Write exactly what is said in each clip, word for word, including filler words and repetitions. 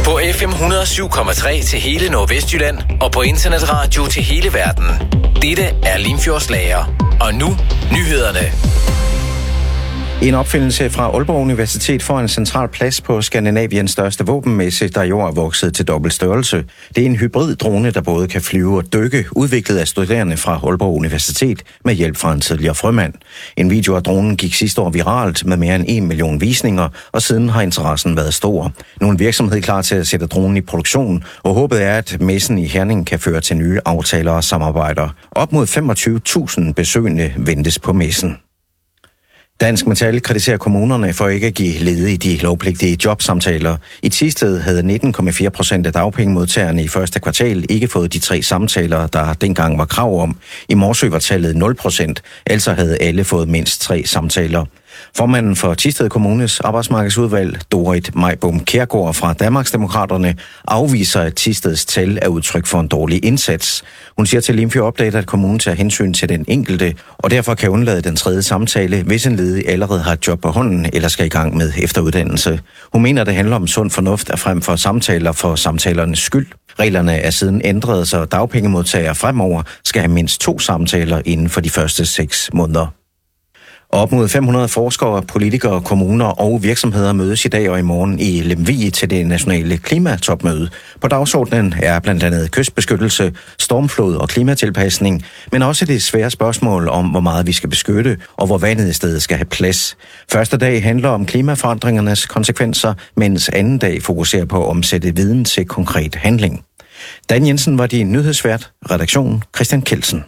På F M et hundrede og syv komma tre til hele Nordvestjylland og på internetradio til hele verden. Dette er Limfjordsslager. Og nu, nyhederne. En opfindelse fra Aalborg Universitet får en central plads på Skandinaviens største våbenmesse, der i år er vokset til dobbelt størrelse. Det er en hybriddrone, der både kan flyve og dykke, udviklet af studerende fra Aalborg Universitet med hjælp fra en tidligere frømand. En video af dronen gik sidste år viralt med mere end en million visninger, og siden har interessen været stor. Nu er en virksomhed klar til at sætte dronen i produktion, og håbet er, at messen i Herning kan føre til nye aftaler og samarbejder. Op mod femogtyve tusind besøgende ventes på messen. Dansk Metal kritiserer kommunerne for ikke at give ledige de lovpligtige jobsamtaler. I Thisted havde nitten komma fire procent af dagpengemodtagerne i første kvartal ikke fået de tre samtaler, der dengang var krav om. I Morsø var tallet nul procent, altså havde alle fået mindst tre samtaler. Formanden for Thisted Kommunes arbejdsmarkedsudvalg, Dorit Majbom Kjærgaard fra Danmarksdemokraterne, afviser, at Thisteds tal er udtryk for en dårlig indsats. Hun siger til Limfjord Update, at kommunen tager hensyn til den enkelte, og derfor kan undlade den tredje samtale, hvis en ledig allerede har et job på hånden eller skal i gang med efteruddannelse. Hun mener, at det handler om sund fornuft, at frem for samtaler for samtalernes skyld. Reglerne er siden ændret, så dagpengemodtagere fremover skal have mindst to samtaler inden for de første seks måneder. Op mod fem hundrede forskere, politikere, kommuner og virksomheder mødes i dag og i morgen i Lemvig til det nationale klimatopmøde. På dagsordenen er blandt andet kystbeskyttelse, stormflod og klimatilpasning, men også det svære spørgsmål om, hvor meget vi skal beskytte og hvor vandet i stedet skal have plads. Første dag handler om klimaforandringernes konsekvenser, mens anden dag fokuserer på at omsætte viden til konkret handling. Dan Jensen var din nyhedsvært, redaktion Christian Kelsen.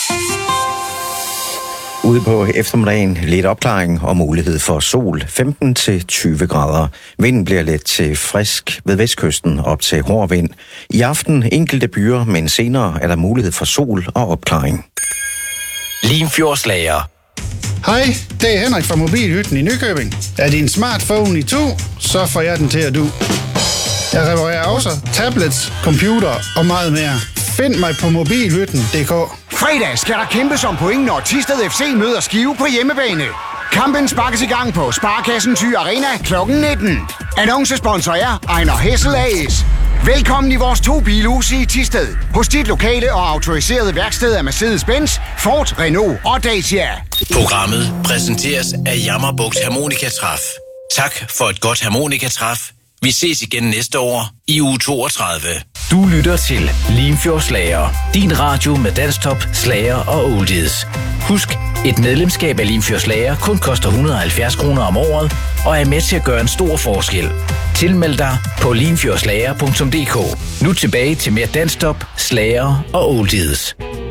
Ude på eftermiddagen lidt opklaring og mulighed for sol, femten til tyve grader. Vinden bliver let til frisk ved vestkysten op til hård vind. I aften enkelte byer, men senere er der mulighed for sol og opklaring. Limfjordsslager. Hej, det er Henrik fra Mobilhytten i Nykøbing. Er din smartphone i to, så får jeg den til at du. Jeg reparerer også tablets, computer og meget mere. Find mig på mobilhytten punktum d k. Fredag skal der kæmpes om point, når Thisted F C møder Skive på hjemmebane. Kampen sparkes i gang på Sparkassen Thy Arena klokken nitten. Annoncesponsor er Ejner Hessel A S. Velkommen i vores to bilhuse i Thisted. Hos dit lokale og autoriserede værksted af Mercedes-Benz, Ford, Renault og Dacia. Programmet præsenteres af Jammerbugt Harmonikatræf. Tak for et godt harmonikatræf. Vi ses igen næste år i uge toogtredive. Du lytter til Limfjordsslager. Din radio med dansktop, slager og oldies. Husk, et medlemskab af Limfjordsslager kun koster et hundrede og halvfjerds kroner om året og er med til at gøre en stor forskel. Tilmeld dig på limfjordsslager punktum d k. Nu tilbage til mere dansktop, slager og oldies.